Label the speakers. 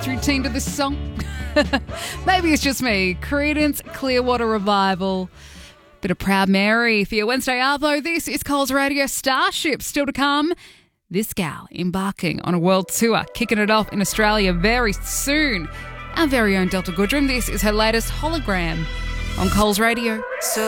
Speaker 1: dance routine to this song? Maybe it's just me. Creedence Clearwater Revival. Bit of Proud Mary for your Wednesday arvo. This is Coles Radio Starship. Still to come, this gal embarking on a world tour, kicking it off in Australia very soon. Our very own Delta Goodrum. This is her latest Hologram on Coles Radio.